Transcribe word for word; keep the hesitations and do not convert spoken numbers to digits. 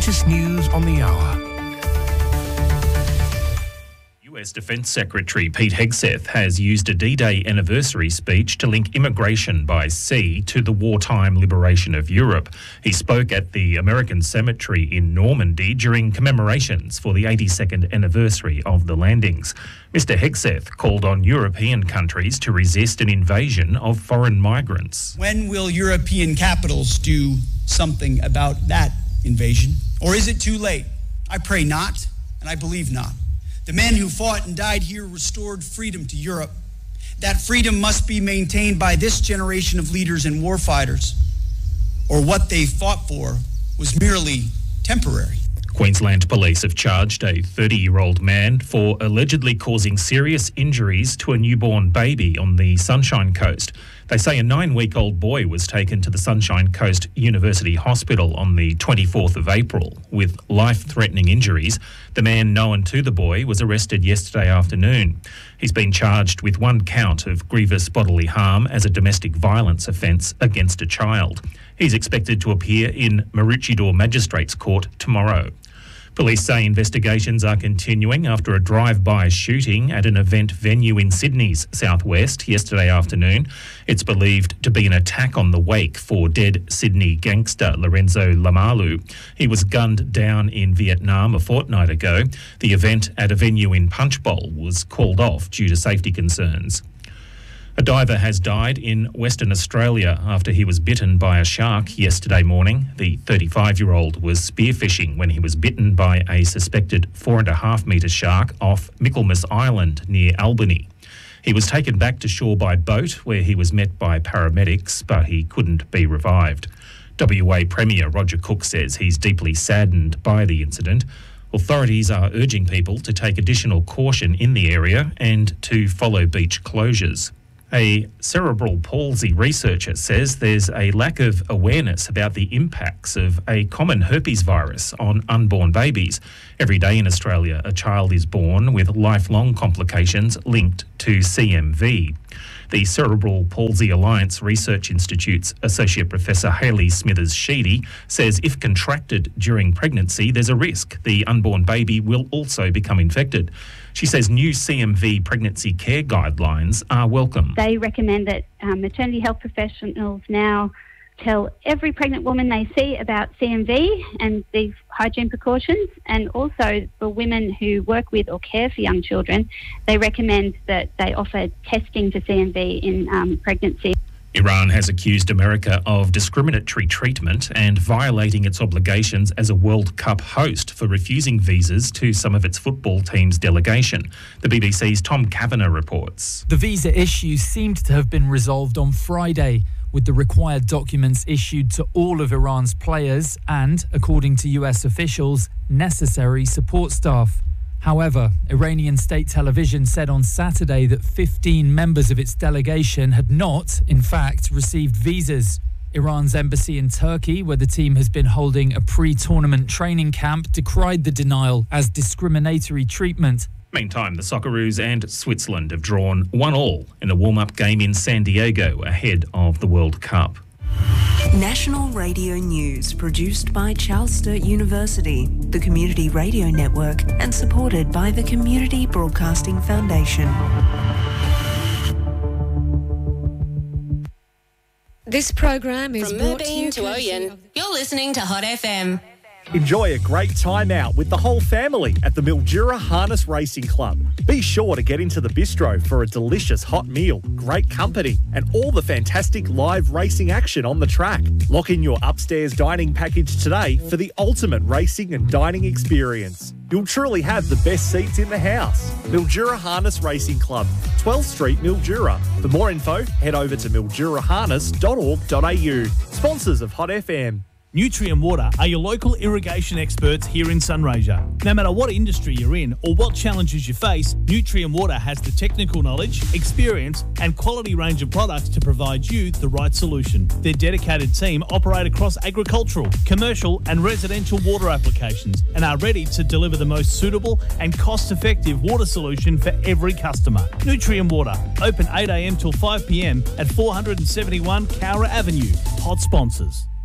latest news on the hour. U S Defence Secretary Pete Hegseth has used a D-Day anniversary speech to link immigration by sea to the wartime liberation of Europe. He spoke at the American Cemetery in Normandy during commemorations for the eighty-second anniversary of the landings. Mister Hegseth called on European countries to resist an invasion of foreign migrants. When will European capitals do something about that invasion? Or is it too late? I pray not, and I believe not. The men who fought and died here restored freedom to Europe. That freedom must be maintained by this generation of leaders and warfighters, or what they fought for was merely temporary. Queensland Police have charged a thirty-year-old man for allegedly causing serious injuries to a newborn baby on the Sunshine Coast. They say a nine-week-old boy was taken to the Sunshine Coast University Hospital on the twenty-fourth of April with life-threatening injuries. The man known to the boy was arrested yesterday afternoon. He's been charged with one count of grievous bodily harm as a domestic violence offence against a child. He's expected to appear in Maroochydore Magistrates Court tomorrow. Police say investigations are continuing after a drive-by shooting at an event venue in Sydney's southwest yesterday afternoon. It's believed to be an attack on the wake for dead Sydney gangster Lorenzo Lamalu. He was gunned down in Vietnam a fortnight ago. The event at a venue in Punchbowl was called off due to safety concerns. A diver has died in Western Australia after he was bitten by a shark yesterday morning. The thirty-five-year-old was spearfishing when he was bitten by a suspected four and a half metre shark off Michaelmas Island near Albany. He was taken back to shore by boat where he was met by paramedics, but he couldn't be revived. W A Premier Roger Cook says he's deeply saddened by the incident. Authorities are urging people to take additional caution in the area and to follow beach closures. A cerebral palsy researcher says there's a lack of awareness about the impacts of a common herpes virus on unborn babies. Every day in Australia, a child is born with lifelong complications linked to C M V. The Cerebral Palsy Alliance Research Institute's Associate Professor Hayley Smithers-Sheedy says if contracted during pregnancy, there's a risk the unborn baby will also become infected. She says new C M V pregnancy care guidelines are welcome. They recommend that um, maternity health professionals now tell every pregnant woman they see about C M V and these hygiene precautions, and also for women who work with or care for young children, they recommend that they offer testing for C M V in um, pregnancy. Iran has accused America of discriminatory treatment and violating its obligations as a World Cup host for refusing visas to some of its football team's delegation. The B B C's Tom Kavanagh reports. The visa issues seemed to have been resolved on Friday, with the required documents issued to all of Iran's players and, according to U S officials, necessary support staff. However, Iranian state television said on Saturday that fifteen members of its delegation had not, in fact, received visas. Iran's embassy in Turkey, where the team has been holding a pre-tournament training camp, decried the denial as discriminatory treatment. Meantime, the Socceroos and Switzerland have drawn one all in a warm-up game in San Diego ahead of the World Cup. National Radio News, produced by Charles Sturt University, the Community Radio Network, and supported by the Community Broadcasting Foundation. This program is From brought to you Moorbeen to Oyen, you're listening to Hot F M. Enjoy a great time out with the whole family at the Mildura Harness Racing Club. Be sure to get into the bistro for a delicious hot meal, great company, and all the fantastic live racing action on the track. Lock in your upstairs dining package today for the ultimate racing and dining experience. You'll truly have the best seats in the house. Mildura Harness Racing Club, twelfth Street, Mildura. For more info, head over to mildura harness dot org dot a u. Sponsors of Hot F M. Nutrien Water are your local irrigation experts here in Sunraysia. No matter what industry you're in or what challenges you face, Nutrien Water has the technical knowledge, experience and quality range of products to provide you the right solution. Their dedicated team operate across agricultural, commercial and residential water applications and are ready to deliver the most suitable and cost-effective water solution for every customer. Nutrien Water, open eight a m till five p m at four seventy-one Cowra Avenue. Hot sponsors.